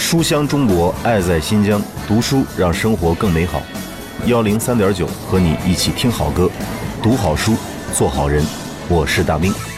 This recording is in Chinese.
书香中国，爱在新疆。读书让生活更美好。103.9和你一起听好歌，读好书，做好人。我是大兵。